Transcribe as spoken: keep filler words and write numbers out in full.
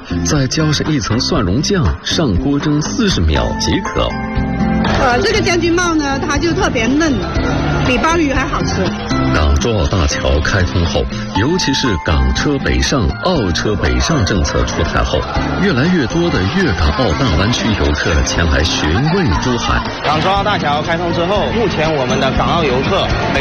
再浇上一层蒜蓉酱，上锅蒸四十秒即可。 呃，这个将军帽呢，它就特别嫩，比鲍鱼还好吃。 港珠澳大桥开通后，尤其是港车北上、澳车北上政策出台后，越来越多的粤港澳大湾区游客前来寻味珠海。 港珠澳大桥开通之后，目前我们的港澳游客